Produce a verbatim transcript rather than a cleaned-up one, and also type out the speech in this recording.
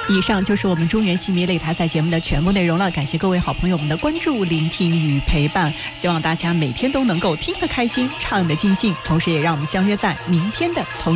以上就是我们中原戏迷擂台赛节目的全部内容了，感谢各位好朋友们的关注、聆听与陪伴，希望大家每天都能够听得开心，唱得尽兴，同时也让我们相约在明天的同